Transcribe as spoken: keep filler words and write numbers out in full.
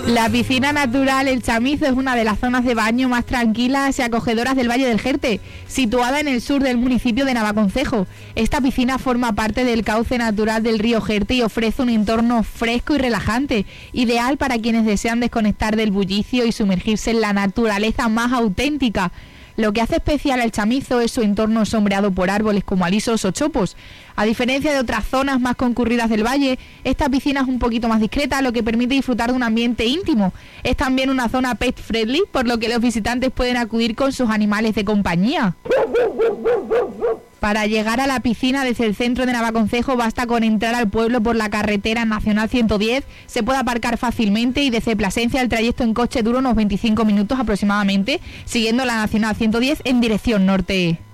La piscina natural El Chamizo es una de las zonas de baño más tranquilas y acogedoras del Valle del Jerte, situada en el sur del municipio de Navaconcejo. Esta piscina forma parte del cauce natural del río Jerte y ofrece un entorno fresco y relajante, ideal para quienes desean desconectar del bullicio y sumergirse en la naturaleza más auténtica. Lo que hace especial al Chamizo es su entorno sombreado por árboles como alisos o chopos. A diferencia de otras zonas más concurridas del valle, esta piscina es un poquito más discreta, lo que permite disfrutar de un ambiente íntimo. Es también una zona pet friendly, por lo que los visitantes pueden acudir con sus animales de compañía. Para llegar a la piscina desde el centro de Navaconcejo basta con entrar al pueblo por la carretera nacional ciento diez, se puede aparcar fácilmente y desde Plasencia el trayecto en coche dura unos veinticinco minutos aproximadamente, siguiendo la nacional ciento diez en dirección norte.